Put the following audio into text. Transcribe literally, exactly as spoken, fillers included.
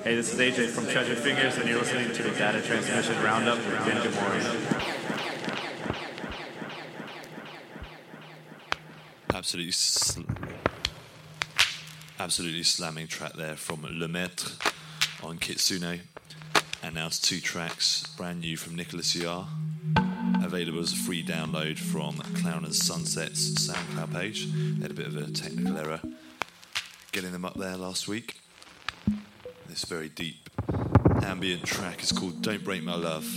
Hey, this is A J from Treasure Fingers, and you're listening to the Data Transmission Roundup with Ben Gamori. Absolutely, sl- absolutely slamming track there from Le Maître on Kitsune. And now it's two tracks, brand new from Nicholas Yar, available as a free download from Clown and Sunset's SoundCloud page. They had a bit of a technical error getting them up there last week. This very deep ambient track is called Don't Break My Love.